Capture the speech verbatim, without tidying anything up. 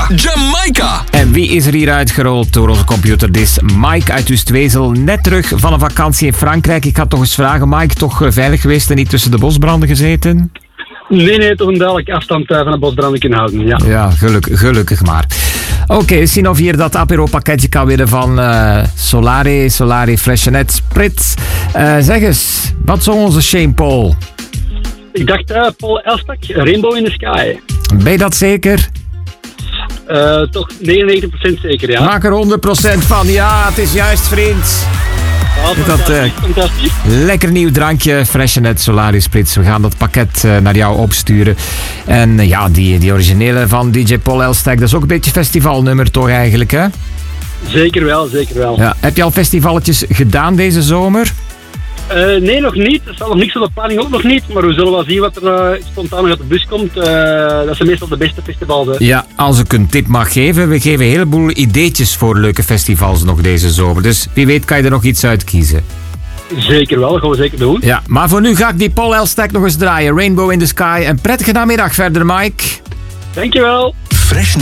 Jamaica. En wie is er hier uitgerold door onze computer? Dit is Mike uit Ustwezel, net terug van een vakantie in Frankrijk. Ik ga toch eens vragen, Mike, toch veilig geweest en niet tussen de bosbranden gezeten? Nee, nee, toch een duidelijke afstand uh, van de bosbranden kunnen houden, ja. Ja, gelukkig, gelukkig maar. Oké, okay, we zien of hier dat apero-pakketje kan winnen van uh, Solari, Solari Freshenet Spritz. Uh, zeg eens, wat zong onze Shane Paul? Ik dacht uh, Paul Elstak, Rainbow in the Sky. Ben je dat zeker? Uh, toch negenennegentig procent zeker, ja. Maak er honderd procent van. Ja, het is juist, vriend. Ja, dat uh, fantastisch. Lekker nieuw drankje, Freshenet Solari Spritz. We gaan dat pakket uh, naar jou opsturen. En uh, ja, die, die originele van D J Paul Elstak, dat is ook een beetje festivalnummer toch eigenlijk, hè? Zeker wel, zeker wel. Ja. Heb je al festivalletjes gedaan deze zomer? Uh, nee, nog niet. Er staat nog niks op de planning, ook nog niet. Maar we zullen wel zien wat er uh, spontaan nog uit de bus komt. Uh, dat zijn meestal de beste festivals. Hè. Ja, als ik een tip mag geven. We geven een heleboel ideetjes voor leuke festivals nog deze zomer. Dus wie weet kan je er nog iets uit kiezen. Zeker wel, dat gaan we zeker doen. Ja, maar voor nu ga ik die Paul Elstak nog eens draaien. Rainbow in the Sky. Een prettige namiddag verder, Mike. Dankjewel. Fresh